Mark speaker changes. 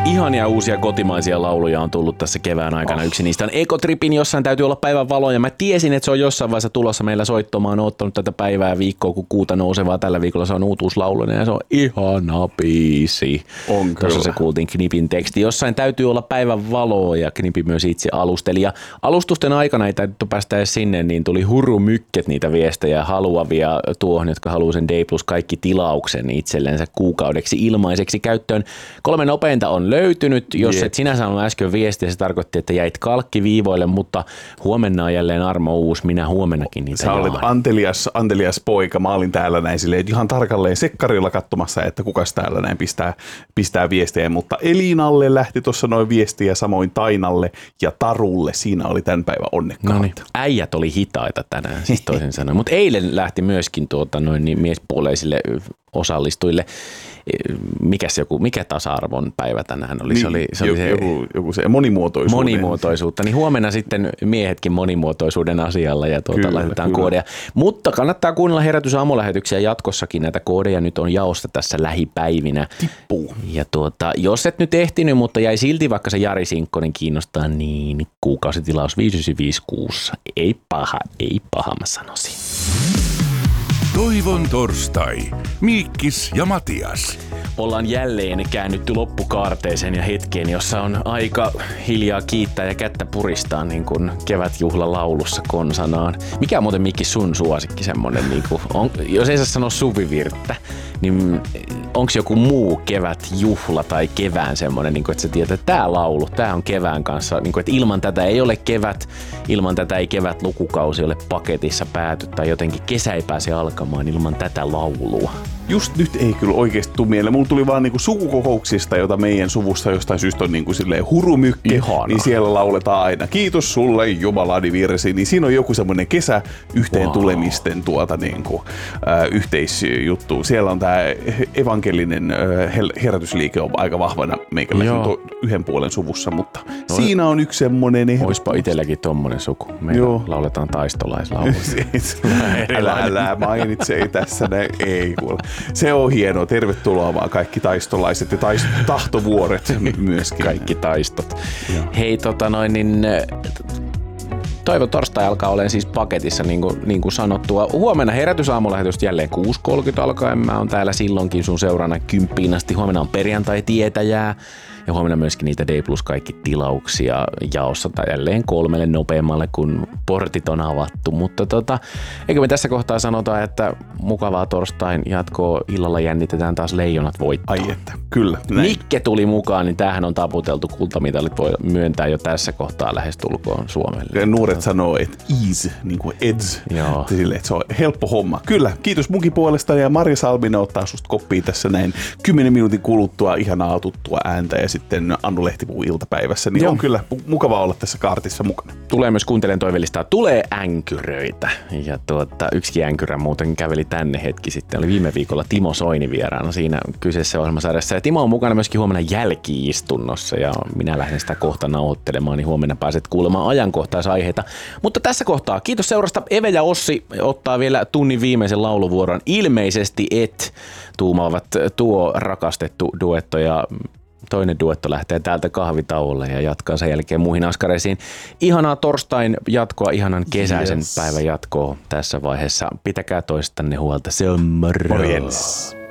Speaker 1: Ihania uusia kotimaisia lauluja on tullut tässä kevään aikana. Yksi niistä on Ekotripin Jossain täytyy olla päivän valo. Ja mä tiesin, että se on jossain vaiheessa tulossa meillä soittomaan. Oon ottanut tätä päivää ja viikkoa, kun kuuta nousevaa. Tällä viikolla se on uutuuslaulunen ja se on ihana biisi.
Speaker 2: On
Speaker 1: tuossa se kuultiin Knipin teksti. Jossain täytyy olla päivän valo ja Knipi myös itse alusteli. Ja alustusten aikana ei täytyy päästä edes sinne, niin tuli hurumykket niitä viestejä haluavia tuohon, jotka haluaa sen D Plus kaikki tilauksen itsellensä kuukaudeksi ilmaiseksi käyttöön. 3 nopeinta on löytynyt. Jos et sinä saanut äsken viestiä, se tarkoitti, että jäit kalkkiviivoille, mutta huomenna on jälleen Armo uusi. Minä huomennakin niitä
Speaker 2: Sä olet antelias poika. Mä olin täällä näin silleen ihan tarkalleen sekkarilla katsomassa, että kukas täällä näin pistää viestejä, mutta Elinalle lähti tuossa noin viestiä, samoin Tainalle ja Tarulle. Siinä oli tämän päivän onnekkaat.
Speaker 1: Noniin. Äijät oli hitaita tänään, siis toisin sanoen. Mutta eilen lähti myöskin miespuoleisille osallistujille. Mikä tasa-arvon päivä tänään oli?
Speaker 2: Niin, se oli joku se monimuotoisuutta.
Speaker 1: Niin huomenna sitten miehetkin monimuotoisuuden asialla ja laitetaan koodeja. Mutta kannattaa kuunnella Herätys-aamulähetyksiä jatkossakin. Näitä koodeja nyt on jaossa tässä lähipäivinä.
Speaker 2: Tippuu.
Speaker 1: Ja jos et nyt ehtinyt, mutta jäi silti vaikka se Jari Sinkkonen kiinnostaa, niin kuukausitilaus 595 ei paha mä sanoisin.
Speaker 3: Toivon torstai. Miikkis ja Matias.
Speaker 1: Ollaan jälleen käännytty loppukaarteeseen ja hetkeen, jossa on aika hiljaa kiittää ja kättä puristaa niin kuin kevätjuhlalaulussa konsanaan. Mikä on muuten Mikki sun suosikki semmonen, niin kuin, jos ei saa sanoa suvivirttä, niin onko joku muu kevätjuhla tai kevään semmonen, niin kuin, että sä tiedät, että tää laulu, tää on kevään kanssa, niin kuin, että ilman tätä ei ole kevät, ilman tätä ei kevät lukukausi ole paketissa pääty tai jotenkin kesä ei pääse alkamaan ilman tätä laulua.
Speaker 2: Just nyt ei kyllä oikeasti tule mieleen. Mulla tuli vaan niinku sukukokouksista, jota meidän suvussa jostain syystä on niinku silleen hurumykki, niin siellä lauletaan aina kiitos sulle Jumalani virsi, niin siinä on joku semmoinen kesä yhteen tulemisten yhteisjuttu. Siellä on tää evankelinen herätysliike on aika vahvana meikäläisen yhden puolen suvussa, mutta siinä on yksi semmoinen.
Speaker 1: Oispa itselläkin tommonen suku. Meillä lauletaan taistolaislaulu.
Speaker 2: Älä mainitse, ei tässä näin, ei kuule. Se on hienoa. Tervetuloa vaan kaikki taistolaiset ja tahtovuoret myöskin.
Speaker 1: Kaikki taistot. Hei, Toivon torstai alkaa olemaan siis paketissa, niin kuin sanottua. Huomenna Herätysaamulähetystä jälleen 6.30 alkaen. Mä oon täällä silloinkin sun seurana 10 asti. Huomenna on perjantai-tietäjää. Ja huomenna myöskin niitä D Plus kaikki tilauksia jaossa tai jälleen 3 nopeammalle, kun portit on avattu. Mutta eikö me tässä kohtaa sanota, että mukavaa torstain jatkoa. Illalla jännitetään taas Leijonat voittoon.
Speaker 2: Ai että, kyllä. Näin.
Speaker 1: Mikke tuli mukaan, niin tämähän on taputeltu. Kultamitalit voi myöntää jo tässä kohtaa lähestulkoon Suomelle.
Speaker 2: Ja nuoret sanoo, että easy, niin kuin edge. Sille, että se on helppo homma. Kyllä, kiitos munkin puolesta ja Marja Salminen ottaa susta koppia tässä näin 10 minuutin kuluttua ihanaa tuttua ääntä ja sitten Annu Lehtipuu iltapäivässä, niin on kyllä mukava olla tässä kaartissa mukana.
Speaker 1: Tulee myös kuuntelen toivelistaa. Tulee änkyröitä. Ja yksikin änkyrä muuten käveli tänne hetki sitten. Oli viime viikolla Timo Soini vieraana siinä kyseisessä ohjelmasarjassa. Ja Timo on mukana myöskin huomenna jälki-istunnossa ja minä lähden sitä kohta nauhoittelemaan, niin huomenna pääset kuulemaan ajankohtaisaiheita. Mutta tässä kohtaa kiitos seurasta. Eve ja Ossi ottaa vielä tunnin viimeisen lauluvuoron. Ilmeisesti tuumaavat tuo rakastettu duetto ja toinen duetto lähtee täältä kahvitauolle ja jatkaa sen jälkeen muihin askareisiin. Ihanaa torstain jatkoa, ihanan kesäisen päivän jatkoa tässä vaiheessa. Pitäkää toistanne huolta. Se on moro.
Speaker 2: Morjens.